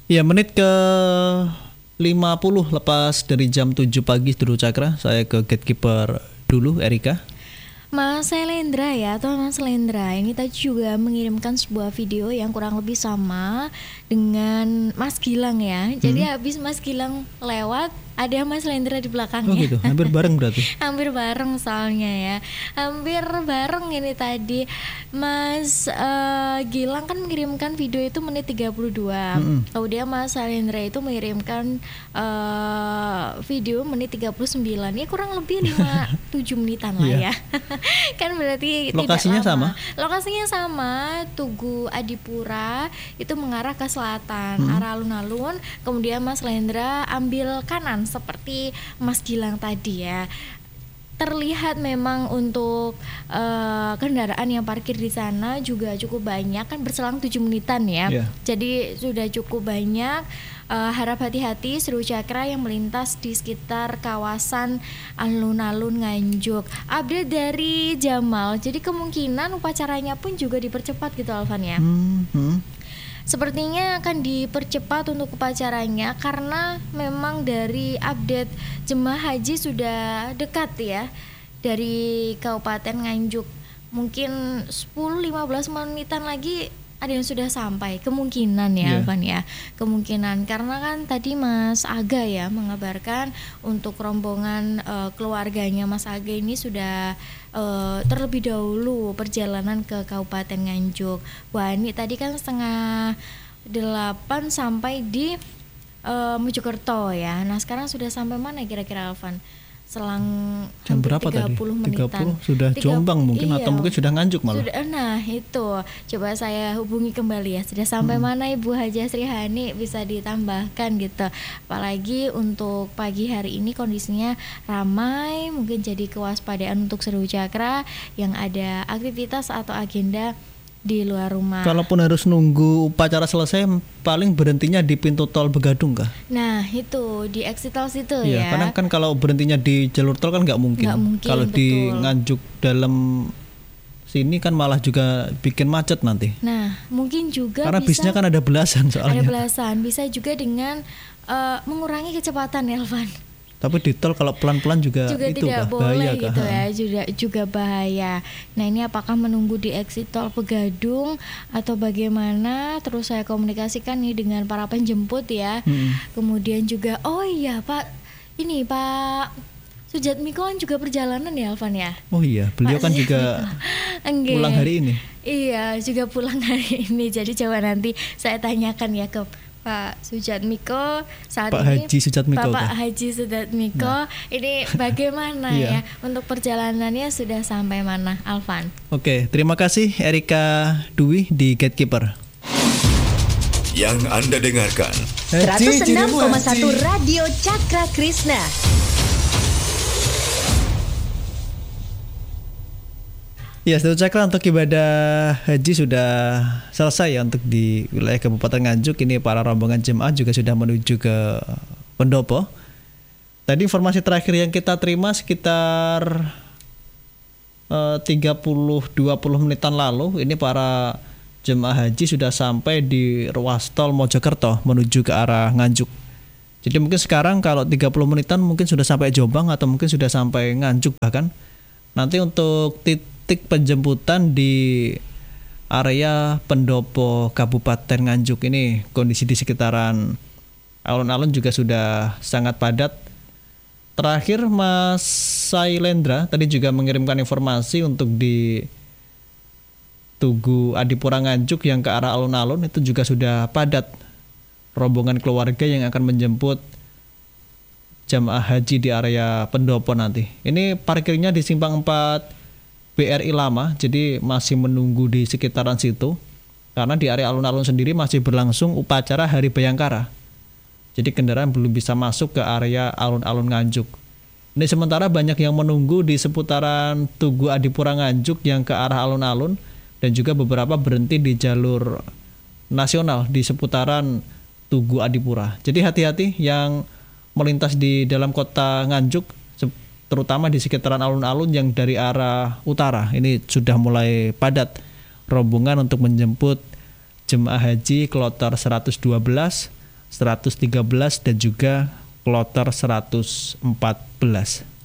Ya, menit ke 50 lepas dari jam 7 pagi Seru Cakra. Saya ke gatekeeper dulu, Erika. Mas Selendra ya, atau Mas Selendra, ini tadi juga mengirimkan sebuah video yang kurang lebih sama dengan Mas Gilang ya. Jadi habis Mas Gilang lewat, ada Mas Selendra di belakangnya. Oh gitu, hampir bareng berarti. Hampir bareng soalnya ya. Hampir bareng ini tadi. Mas Gilang kan mengirimkan video itu menit 32. Kemudian Mas Selendra itu mengirimkan video menit 39. Ya kurang lebih 5-7 menitan lah ya. Kan berarti lokasinya tidak lama. sama. Lokasinya sama, Tugu Adipura itu mengarah ke selatan, arah alun-alun. Kemudian Mas Selendra ambil kanan seperti Mas Gilang tadi ya. Terlihat memang untuk kendaraan yang parkir di sana juga cukup banyak, kan berselang 7 menitan ya. Jadi sudah cukup banyak. Harap hati-hati Seru Cakra yang melintas di sekitar kawasan alun-alun Nganjuk. Update dari Jamal, jadi kemungkinan upacaranya pun juga dipercepat gitu Alvan ya. Sepertinya akan dipercepat untuk upacaranya karena memang dari update jemaah haji sudah dekat ya dari Kabupaten Nganjuk. Mungkin 10-15 menitan lagi ada yang sudah sampai, kemungkinan ya Alvan ya, kemungkinan, karena kan tadi Mas Aga ya mengabarkan untuk rombongan keluarganya Mas Aga ini sudah terlebih dahulu perjalanan ke Kabupaten Nganjuk. Wah ini tadi kan 7:30 sampai di Mojokerto ya. Nah sekarang sudah sampai mana kira-kira Alvan? Selang jam berapa 30 tadi? menitan. 30 sudah Jombang mungkin, atau mungkin sudah Nganjuk malah. Nah itu coba saya hubungi kembali ya, sudah sampai mana Ibu Haja Srihani, bisa ditambahkan gitu. Apalagi untuk pagi hari ini kondisinya ramai, mungkin jadi kewaspadaan untuk Seru Cakra yang ada aktivitas atau agenda di luar rumah. Kalaupun harus nunggu upacara selesai, paling berhentinya di pintu tol Begadung kah? Nah itu di exit tol situ ya. Karena kan kalau berhentinya di jalur tol kan nggak mungkin. Kalau betul. Di Nganjuk dalam sini kan malah juga bikin macet nanti. Nah mungkin juga karena bisnya kan ada belasan soalnya. Ada belasan, bisa juga dengan mengurangi kecepatan ya Elvan. Tapi di tol kalau pelan-pelan juga itu tidak bahaya boleh gitu ya, juga bahaya. Nah ini apakah menunggu di exit tol Pegadung atau bagaimana? Terus saya komunikasikan nih dengan para penjemput ya. Kemudian juga Pak Sujatmiko kan juga perjalanan ya Alvan ya. Oh iya, beliau kan juga pulang hari ini. Iya, juga pulang hari ini. Jadi coba nanti saya tanyakan ya ke Pak Sujatmiko saat Pak ini. Haji Sujatmiko. Pak Haji Sujatmiko ini bagaimana ya untuk perjalanannya, sudah sampai mana Alvan? Oke, terima kasih Erika Dwi di Gatekeeper. Yang Anda dengarkan 106,1 Radio Cakra Krishna. Ya, Seru Cakra, untuk ibadah haji sudah selesai ya untuk di wilayah Kabupaten Nganjuk. Ini para rombongan jemaah juga sudah menuju ke pendopo. Tadi informasi terakhir yang kita terima sekitar 30-20 menitan lalu, ini para jemaah haji sudah sampai di ruas tol Mojokerto menuju ke arah Nganjuk. Jadi mungkin sekarang kalau 30 menitan mungkin sudah sampai Jombang atau mungkin sudah sampai Nganjuk bahkan. Nanti untuk titik penjemputan di area pendopo Kabupaten Nganjuk ini, kondisi di sekitaran alun-alun juga sudah sangat padat. Terakhir Mas Sailendra tadi juga mengirimkan informasi untuk di Tugu Adipura Nganjuk yang ke arah alun-alun itu juga sudah padat rombongan keluarga yang akan menjemput jamaah haji di area pendopo nanti. Ini parkirnya di Simpang 4 BRI Lama, jadi masih menunggu di sekitaran situ karena di area alun-alun sendiri masih berlangsung upacara Hari Bayangkara. Jadi kendaraan belum bisa masuk ke area alun-alun Nganjuk. Ini sementara banyak yang menunggu di seputaran Tugu Adipura Nganjuk yang ke arah alun-alun, dan juga beberapa berhenti di jalur nasional di seputaran Tugu Adipura. Jadi hati-hati yang melintas di dalam kota Nganjuk, terutama di sekitaran alun-alun yang dari arah utara. Ini sudah mulai padat rombongan untuk menjemput jemaah haji kloter 112 113 dan juga kloter 114.